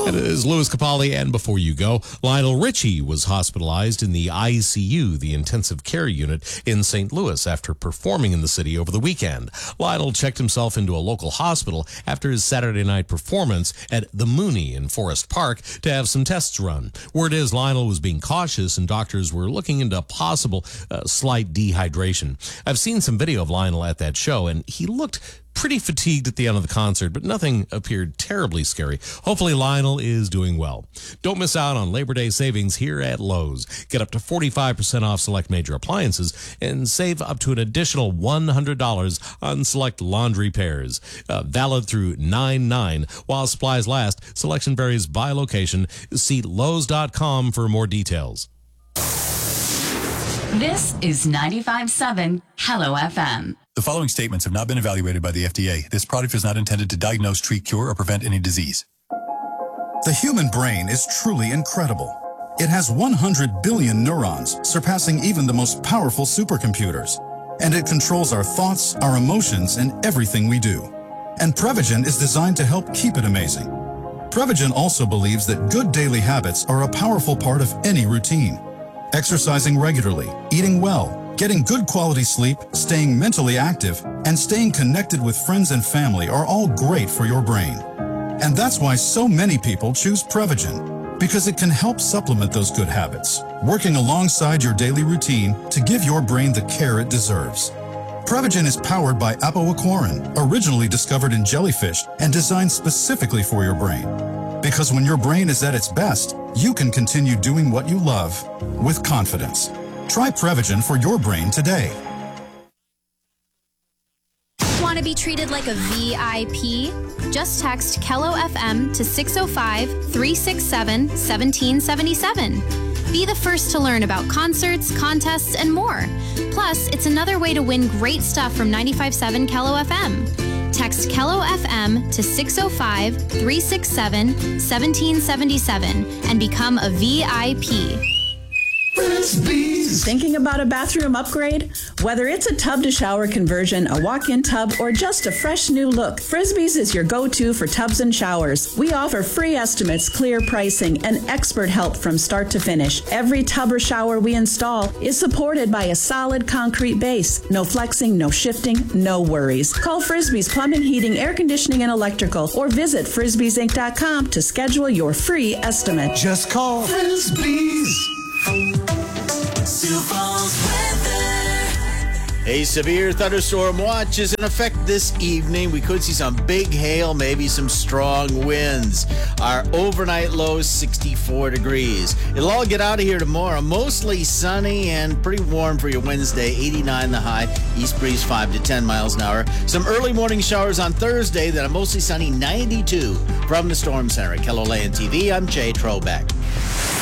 It is Louis Capaldi, and before you go, Lionel Richie was hospitalized in the ICU, the intensive care unit in St. Louis, after performing in the city over the weekend. Lionel checked himself into a local hospital after his Saturday night performance at the Mooney in Forest Park to have some tests run. Word is Lionel was being cautious and doctors were looking into possible slight dehydration. I've seen some video of Lionel at that show, and he looked pretty fatigued at the end of the concert, but nothing appeared terribly scary. Hopefully Lionel is doing well. Don't miss out on Labor Day savings here at Lowe's. Get up to 45% off select major appliances and save up to an additional $100 on select laundry pairs. Valid through 9/9 while supplies last. Selection varies by location. See Lowe's.com for more details. This is 95.7 Hello FM. The following statements have not been evaluated by the FDA. This product is not intended to diagnose, treat, cure, or prevent any disease. The human brain is truly incredible. It has 100 billion neurons, surpassing even the most powerful supercomputers. And it controls our thoughts, our emotions, and everything we do. And Prevagen is designed to help keep it amazing. Prevagen also believes that good daily habits are a powerful part of any routine. Exercising regularly, eating well, getting good quality sleep, staying mentally active, and staying connected with friends and family are all great for your brain. And that's why so many people choose Prevagen, because it can help supplement those good habits, working alongside your daily routine to give your brain the care it deserves. Prevagen is powered by apoaquarin, originally discovered in jellyfish and designed specifically for your brain. Because when your brain is at its best, you can continue doing what you love with confidence. Try Prevagen for your brain today. Want to be treated like a VIP? Just text Kello FM to 605-367-1777. Be the first to learn about concerts, contests, and more. Plus, it's another way to win great stuff from 95.7 Kello FM. Text Kello FM to 605-367-1777 and become a VIP. Thinking about a bathroom upgrade? Whether it's a tub-to-shower conversion, a walk-in tub, or just a fresh new look, Frisbee's is your go-to for tubs and showers. We offer free estimates, clear pricing, and expert help from start to finish. Every tub or shower we install is supported by a solid concrete base. No flexing, no shifting, no worries. Call Frisbee's Plumbing, Heating, Air Conditioning, and Electrical, or visit frisbeesinc.com to schedule your free estimate. Just call Frisbee's. A severe thunderstorm watch is in effect this evening. We could see some big hail, maybe some strong winds. Our overnight low is 64 degrees. It'll all get out of here tomorrow. Mostly sunny and pretty warm for your Wednesday. 89 the high. East breeze 5 to 10 miles an hour. Some early morning showers on Thursday. Then a mostly sunny 92 from the Storm Center at KELOLAND TV. I'm Jay Trobeck.